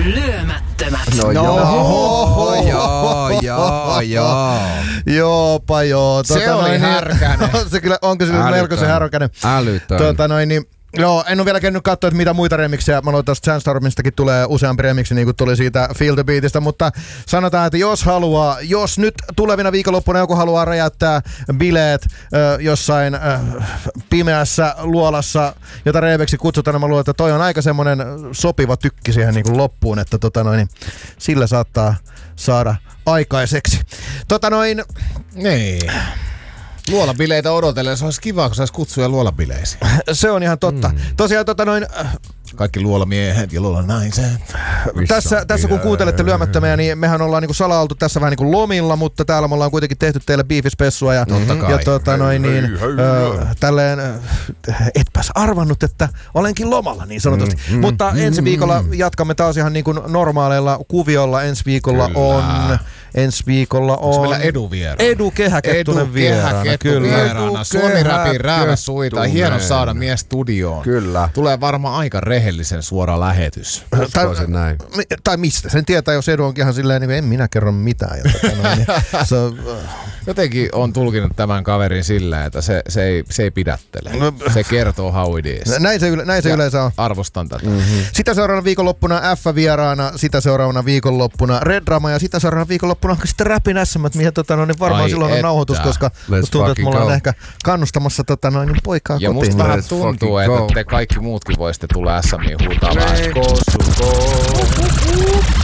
Lyömättömät. No joo. Joopa joo. Se oli härkänen. Onko se melkoisen härkänen? Älytön. Joo, en ole vielä käynyt katsoa, että mitä muita remiksejä. Mä luulen, että Sandstormistakin tulee useampi remiksi, niin kuin tuli siitä Feel the Beatista, mutta sanotaan, että jos nyt tulevina viikonloppuna joku haluaa räjäyttää bileet jossain pimeässä luolassa, jota remeksi kutsutaan, niin mä luulen, että toi on aika semmonen sopiva tykki siihen niin kuin loppuun, että sillä saattaa saada aikaiseksi. Niin. Luolabileitä odotellen, se olisi kiva, kun saisi kutsuja luolabileisiin. Se on ihan totta. Tosiaan kaikki luolamiehet ja luolanaiset. Tässä kun kuuntelette Lyömättömiä, niin mehän ollaan niinku salailtu tässä vähän niinku lomilla, mutta täällä me ollaan kuitenkin tehty teille biifispessua ja tälleen etpäs arvannut, että olenkin lomalla niin sanotusti. Mutta ensi viikolla jatkamme taas ihan niin kuin normaaleilla kuviolla. Ensi viikolla on meillä Edu vieraana? Edu Kehäkettunen vieraana. Vieraana. Suomi-räpin räävä suita. Hieno saada mies studioon. Kyllä. Tulee varmaan aika rehellisen suora lähetys. Näin. Tai mistä sen tietää, jos Edu onkin ihan silleen, niin en minä kerro mitään. Jotenkin on tulkinut tämän kaverin silleen, että se ei pidättele. Se kertoo how it is. Näin se yleensä on. Arvostan tätä. Sitä seuraavana viikonloppuna F-vieraana, sitä seuraavana viikonloppuna Red Drama ja sitä seuraavana viikonloppuna onko sitten Räpin SM, mihin niin varmaan silloin on nauhoitus, koska tuntuu, että mulla on ehkä kannustamassa poikaa ja kotiin. Ja musta vähän tuntuu, että te kaikki muutkin voisitte tulla SMiin huutaa. Let's go.